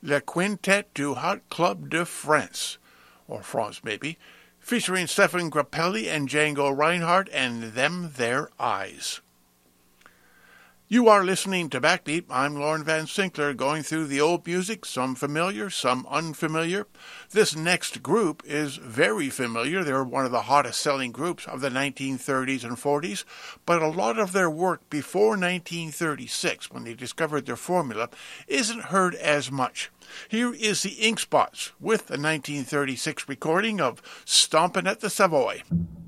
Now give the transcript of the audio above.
Le Quintet du Hot Club de France, or France maybe, featuring Stefan Grappelli and Django Reinhardt and Them Their Eyes. You are listening to Backbeat. I'm Lauren Van Sinkler, going through the old music, some familiar, some unfamiliar. This next group is very familiar. They're one of the hottest selling groups of the 1930s and 40s, but a lot of their work before 1936, when they discovered their formula, isn't heard as much. Here is the Ink Spots with the 1936 recording of Stompin' at the Savoy.